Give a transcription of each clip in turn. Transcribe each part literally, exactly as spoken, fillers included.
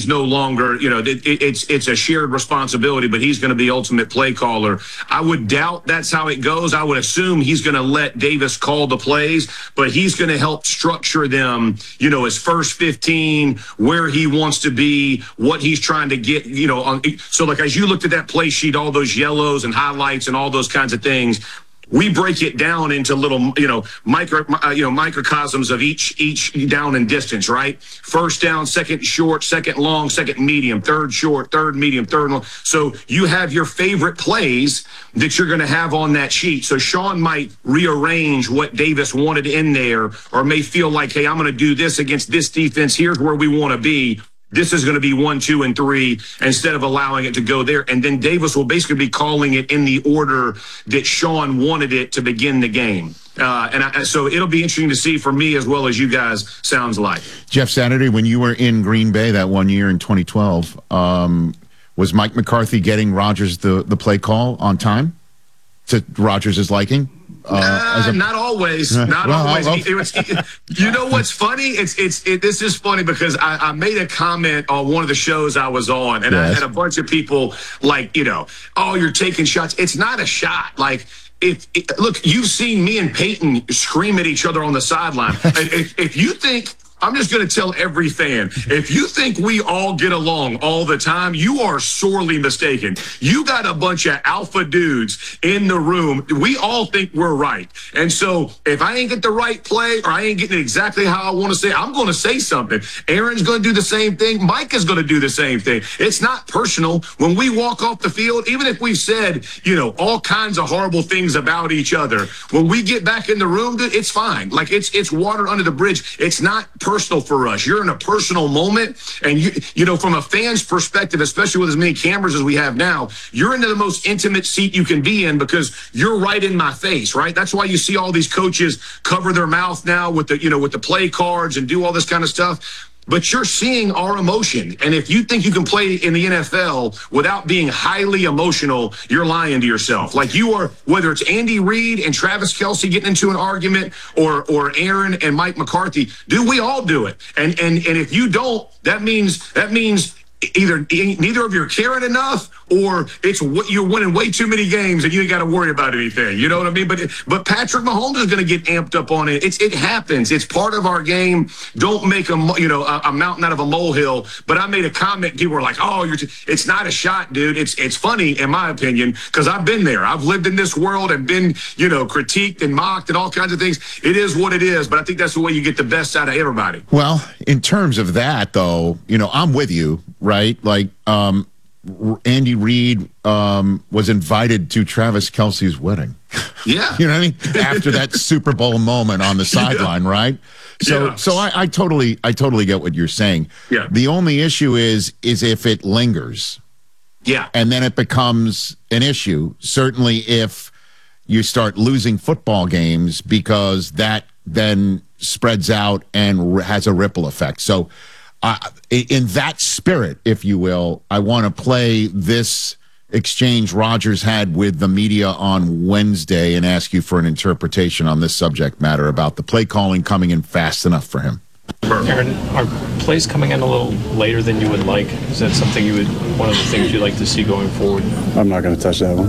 Reid's no longer, you know, it, it, it's it's a shared responsibility, but he's going to be ultimate play caller. I would doubt that's how it goes. I would assume he's going to let Davis call the plays, but he's going to help structure them, you know, his first fifteen, where he wants to be, what he's trying to get, you know. On, so, like, as you looked at that play sheet, all those yellows and highlights and all those kinds of things, we break it down into little, you know, micro, uh, you know, microcosms of each each down and distance, right? First down, second short, second long, second medium, third short, third medium, third long. So you have your favorite plays that you're going to have on that sheet. So Sean might rearrange what Davis wanted in there, or may feel like, hey, I'm going to do this against this defense. Here's where we want to be. This is going to be one, two, and three instead of allowing it to go there. And then Davis will basically be calling it in the order that Sean wanted it to begin the game. Uh, and I, so it'll be interesting to see for me as well as you guys, sounds like. Jeff Saturday, when you were in Green Bay that one year in twenty twelve, um, was Mike McCarthy getting Rodgers the, the play call on time to Rodgers' liking? Uh, uh, a, not always. Not well, always. It was, it, you know what's funny? It's it's it, this is funny because I, I made a comment on one of the shows I was on, and yes. I had a bunch of people like, you know, oh, you're taking shots. It's not a shot. Like, if it, look, you've seen me and Peyton scream at each other on the sideline. if, if you think. I'm just going to tell every fan, if you think we all get along all the time, you are sorely mistaken. You got a bunch of alpha dudes in the room. We all think we're right. And so if I ain't get the right play or I ain't getting it exactly how I want to say, I'm going to say something. Aaron's going to do the same thing. Mike is going to do the same thing. It's not personal. When we walk off the field, even if we've said, you know, all kinds of horrible things about each other, when we get back in the room, dude, it's fine. Like, it's it's water under the bridge. It's not personal for us. You're in a personal moment, and you you know, from a fan's perspective, especially with as many cameras as we have now, you're into the most intimate seat you can be in because you're right in my face, right? That's why you see all these coaches cover their mouth now with the, you know, with the play cards and do all this kind of stuff. But you're seeing our emotion. And if you think you can play in the N F L without being highly emotional, you're lying to yourself. Like, you are, whether it's Andy Reid and Travis Kelce getting into an argument, or or Aaron and Mike McCarthy, do we all do it? And and and if you don't, that means that means either neither of you are caring enough, or it's what you're winning way too many games and you ain't got to worry about anything. You know what I mean? But but Patrick Mahomes is going to get amped up on it. It's it happens. It's part of our game. Don't make a you know a, a mountain out of a molehill. But I made a comment. People were like, "Oh, you're." T-. It's not a shot, dude. It's it's funny in my opinion because I've been there. I've lived in this world and been you know critiqued and mocked and all kinds of things. It is what it is. But I think that's the way you get the best out of everybody. Well, in terms of that, though, you know, I'm with you. Right? Like, um, Andy Reid um, was invited to Travis Kelce's wedding. Yeah. You know what I mean? After that Super Bowl moment on the sideline, yeah. Right? So, yeah. so I, I totally, I totally get what you're saying. Yeah. The only issue is, is if it lingers. Yeah. And then it becomes an issue. Certainly if you start losing football games, because that then spreads out and has a ripple effect. So, Uh, in that spirit, if you will, I want to play this exchange Rodgers had with the media on Wednesday and ask you for an interpretation on this subject matter about the play calling coming in fast enough for him. Aaron, are plays coming in a little later than you would like? Is that something you would, one of the things you'd like to see going forward? I'm not going to touch that one.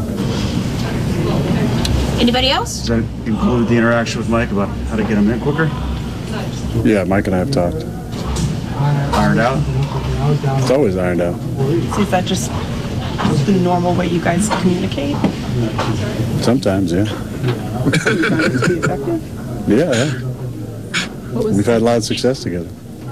Anybody else? Does that include the interaction with Mike about how to get him in quicker? Yeah, Mike and I have talked. Ironed out? It's always ironed out. So is that just the normal way you guys communicate? Sometimes, yeah. Yeah, yeah. We've had a lot of success together.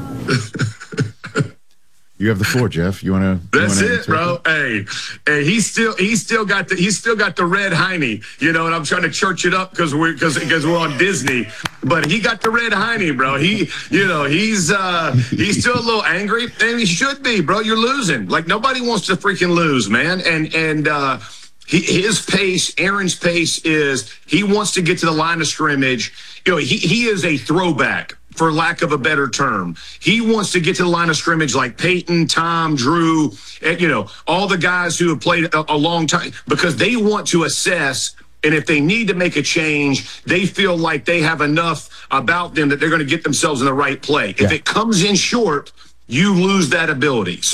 You have the floor, Jeff. You want to? That's it, bro. Hey, hey, he's still he's still got the he's still got the red hiney, you know. And I'm trying to church it up because we're because because we're on Disney, but he got the red hiney, bro. He, you know, he's uh he's still a little angry, and he should be, bro. You're losing. Like, nobody wants to freaking lose, man. And and uh, he, his pace, Aaron's pace is he wants to get to the line of scrimmage. You know, he he is a throwback, for lack of a better term. He wants to get to the line of scrimmage like Peyton, Tom, Drew, and, you know, all the guys who have played a, a long time, because they want to assess, and if they need to make a change, they feel like they have enough about them that they're going to get themselves in the right play. Yeah. If it comes in short, you lose that ability. So